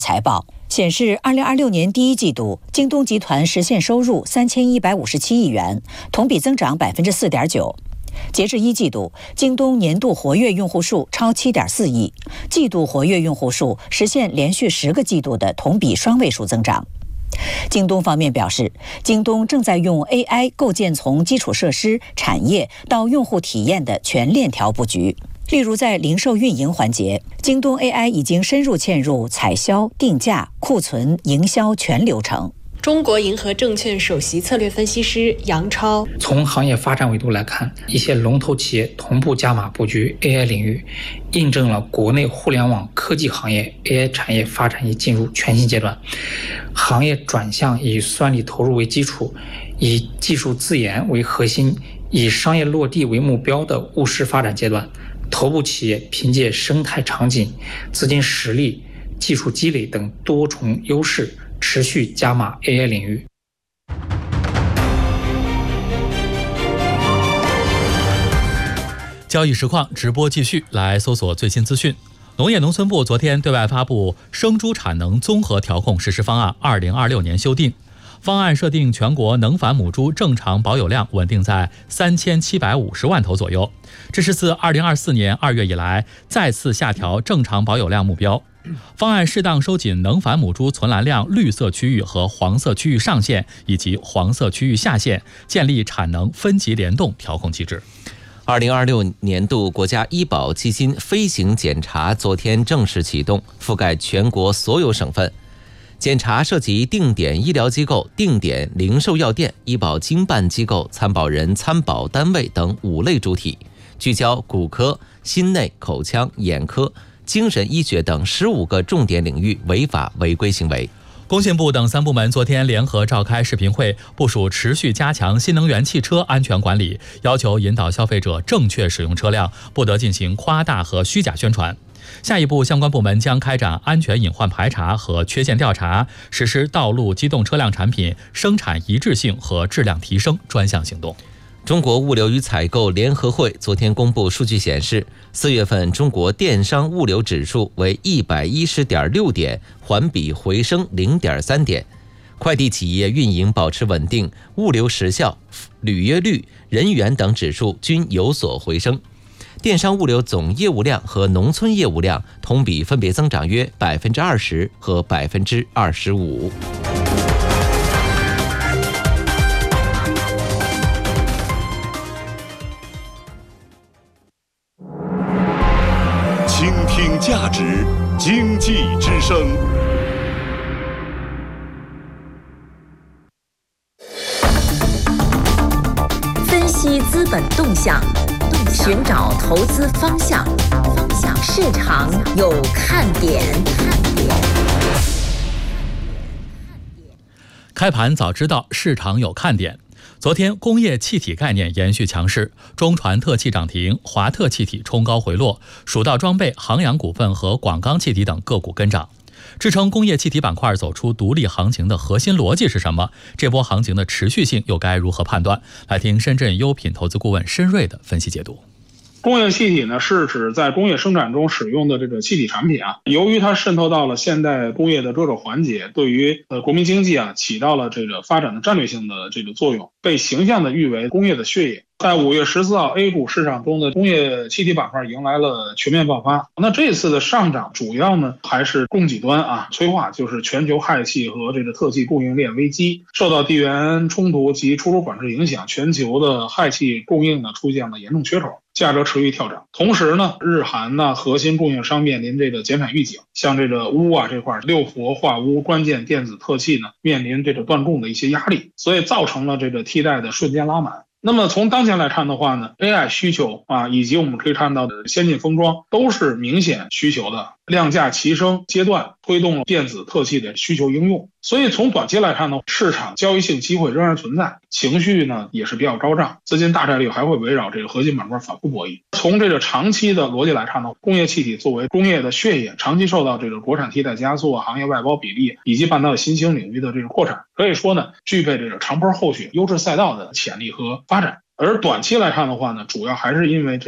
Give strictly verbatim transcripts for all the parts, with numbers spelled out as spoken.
财报显示，二零二六年第一季度，京东集团实现收入三千一百五十七亿元，同比增长百分之四点九。截至一季度，京东年度活跃用户数超七点四亿，季度活跃用户数实现连续十个季度的同比双位数增长。京东方面表示，京东正在用 A I 构建从基础设施、产业到用户体验的全链条布局。例如，在零售运营环节，京东 A I 已经深入嵌入采销、定价、库存、营销全流程。 中国银河证券首席策略分析师杨超： 从行业发展维度来看，一些龙头企业同步加码布局 A I 领域，印证了国内互联网科技行业 A I 产业发展已进入全新阶段，行业转向以算力投入为基础，以技术自研为核心，以商业落地为目标的务实发展阶段。头部企业凭借生态场景、资金实力、技术积累等多重优势，持续加码 A I 领域。 交易实况直播继续，来搜索最新资讯。农业农村部昨天对外发布生猪产能综合调控实施方案二零二六年修订。方案设定全国能繁母猪正常保有量稳定在三千七百五十万头左右，这是自二零二四年二月以来再次下调正常保有量目标。方案适当收紧能繁母猪存栏量绿色区域和黄色区域上限以及黄色区域下限，建立产能分级联动调控机制。 二零二六年度国家医保基金飞行检查昨天正式启动，覆盖全国所有省份。检查涉及定点医疗机构、定点零售药店、医保经办机构、参保人参保单位等五类主体，聚焦骨科、心内口腔、眼科、精神医学等十五个重点领域违法违规行为。 工信部等三部门昨天联合召开视频会，部署持续加强新能源汽车安全管理，要求引导消费者正确使用车辆，不得进行夸大和虚假宣传。下一步，相关部门将开展安全隐患排查和缺陷调查，实施道路机动车辆产品生产一致性和质量提升专项行动。 中国物流与采购联合会昨天公布数据显示，四月份中国电商物流指数为一百一十点六点，环比回升零点三点。快递企业运营保持稳定，物流时效、履约率、人员等指数均有所回升。电商物流总业务量和农村业务量同比分别增长约百分之二十和百分之二十五。 倾听价值，经济之声。 分析资本动向，寻找投资方向，方向市场有看点。 开盘早知道市场有看点。昨天工业气体概念延续强势，中船特气涨停，华特气体冲高回落，蜀道装备、航洋股份和广钢气体等个股跟涨。支撑工业气体板块走出独立行情的核心逻辑是什么？这波行情的持续性又该如何判断？来听深圳优品投资顾问申瑞的分析解读。 工业气体呢，是指在工业生产中使用的这个气体产品啊，由于它渗透到了现代工业的各个环节，对于呃国民经济啊起到了这个发展的战略性的这个作用，被形象的誉为工业的血液。在五月十四号 A 股市场中的工业气体板块迎来了全面爆发。那这次的上涨主要呢还是供给端啊催化，就是全球氦气和这个特气供应链危机，受到地缘冲突及出口管制影响，全球的氦气供应呢出现了严重缺口，价格持续跳涨。同时呢，日韩呢核心供应商面临这个减产预警，像这个钨啊这块六氟化钨关键电子特气呢面临这个断供的一些压力，所以造成了这个替代的瞬间拉满。那么从当前来看的话呢 ，A I 需求啊，以及我们可以看到的先进封装都是明显需求的量价齐升阶段，推动了电子特气的需求应用。所以从短期来看呢，市场交易性机会仍然存在，情绪呢也是比较高涨，资金大概率还会围绕这个核心板块反复博弈。从这个长期的逻辑来看呢，工业气体作为工业的血液，长期受到这个国产替代加速、行业外包比例以及半导体新兴领域的这个扩产，可以说呢具备这个长波后续优质赛道的潜力和发展。而短期来看的话呢，主要还是因为这个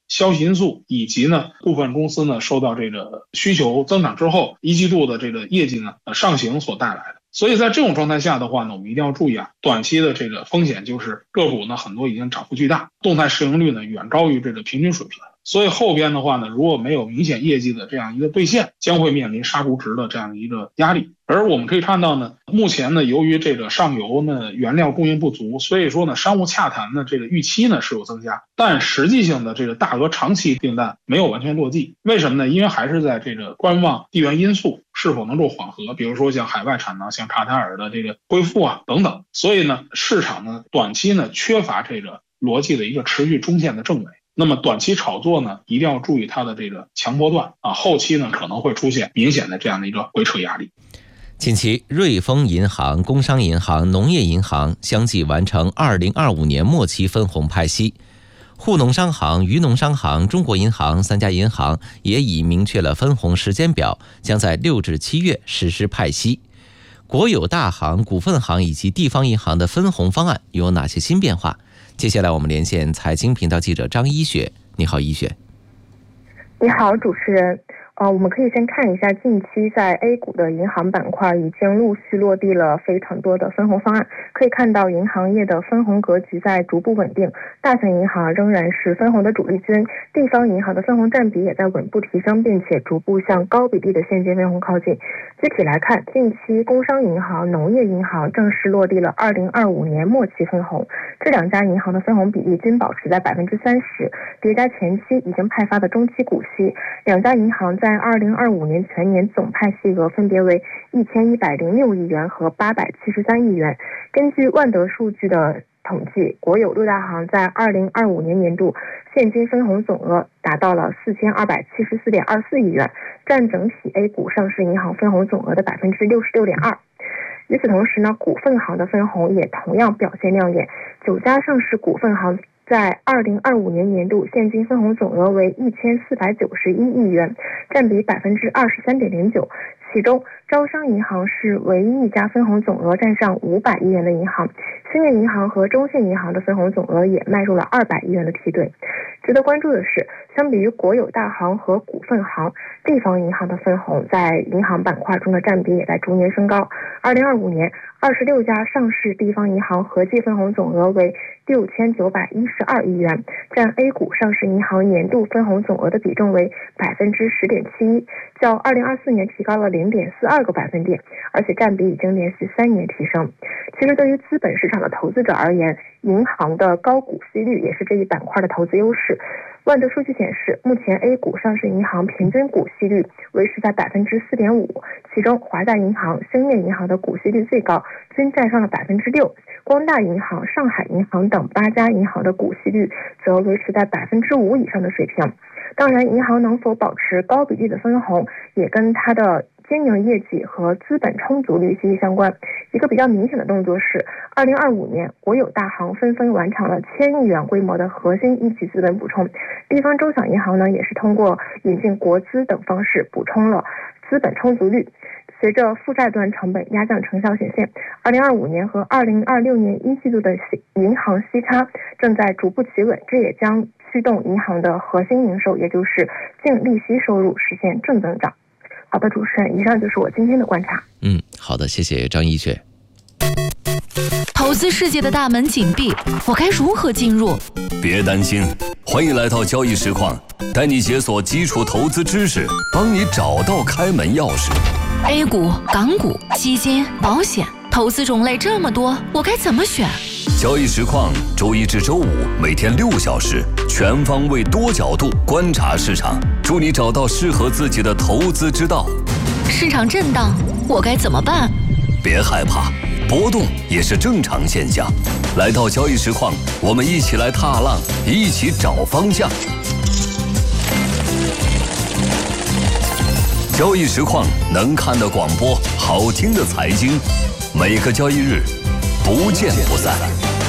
消息因素，以及呢部分公司呢受到这个需求增长之后一季度的这个业绩呢上行所带来的。所以在这种状态下的话呢，我们一定要注意啊，短期的这个风险就是个股呢很多已经涨幅巨大，动态市盈率呢远高于这个平均水平。所以后边的话呢，如果没有明显业绩的这样一个兑现，将会面临杀估值的这样一个压力。而我们可以看到呢，目前呢，由于这个上游呢原料供应不足，所以说呢商务洽谈的这个预期呢是有增加，但实际性的这个大额长期订单没有完全落地。为什么呢？因为还是在这个观望地缘因素是否能够缓和，比如说像海外产能、像卡塔尔的这个恢复啊等等。所以呢，市场呢短期呢缺乏这个逻辑的一个持续中线的正尾。那么短期炒作呢，一定要注意它的这个强波段啊，后期呢可能会出现明显的这样的一个回撤压力。 近期，瑞丰银行、工商银行、农业银行相继完成二零二五年末期分红派息，沪农商行、渝农商行、中国银行三家银行也已明确了分红时间表，将在六至七月实施派息。国有大行、股份行以及地方银行的分红方案有哪些新变化？接下来我们连线财经频道记者张一雪。你好，一雪。 你好，主持人。呃，我们可以先看一下近期在 A 股的银行板块已经陆续落地了非常多的分红方案，可以看到银行业的分红格局在逐步稳定，大型银行仍然是分红的主力军，地方银行的分红占比也在稳步提升，并且逐步向高比例的现金分红靠近。具体来看，近期工商银行、农业银行正式落地了二零二五年末期分红，这两家银行的分红比例均保持在百分之三十，叠加前期已经派发的中期股息，两家银行在二零二五年全年总派息额分别为一千一百零六亿元和八百七十三亿元。根据万德数据的统计，国有六大行在二零二五年年度现金分红总额达到了四千二百七十四点二四亿元，占整体 A 股上市银行分红总额的百分之六十六点二。与此同时呢，股份行的分红也同样表现亮眼，九家上市股份行在二零二五年年度现金分红总额为一千四百九十一亿元，占比百分之二十三点零九。其中，招商银行是唯一一家分红总额占上五百亿元的银行，兴业银行和中信银行的分红总额也迈入了二百亿元的梯队。值得关注的是，相比于国有大行和股份行，地方银行的分红在银行板块中的占比也在逐年升高。二零二五年，二十六家上市地方银行合计分红总额为六千九百一十二亿元，占 A 股上市银行年度分红总额的比重为百分之十点七一，较二零二四年提高了零点四二个百分点，而且占比已经连续三年提升。其实对于资本市场的投资者而言，银行的高股息率也是这一板块的投资优势。万德数据显示，目前 A 股上市银行平均股息率维持在百分之四点五，其中华夏银行、兴业银行的股息率最高，均占上了百分之六。光大银行、上海银行等八家银行的股息率则维持在百分之五以上的水平。当然，银行能否保持高比例的分红，也跟它的经营业绩和资本充足率息息相关。一个比较明显的动作是，二零二五年国有大行纷纷完成了千亿元规模的核心一级资本补充，地方中小银行呢也是通过引进国资等方式补充了资本充足率。随着负债端成本压降成效显现，二零二五年和二零二六年一季度的银行息差正在逐步企稳，这也将驱动银行的核心营收，也就是净利息收入实现正增长。好的，主持人，以上就是我今天的观察。 嗯，好的，谢谢张一雪。 投资世界的大门紧闭，我该如何进入？ 别担心，欢迎来到交易实况，带你解锁基础投资知识，帮你找到开门钥匙。 A 股、港股、基金、保险，投资种类这么多，我该怎么选？ 交易实况周一至周五每天六小时，全方位多角度观察市场，助你找到适合自己的投资之道。 市场震荡，我该怎么办？ 别害怕，波动也是正常现象。来到交易实况，我们一起来踏浪，一起找方向。交易实况能看的广播，好听的财经，每个交易日不见不散。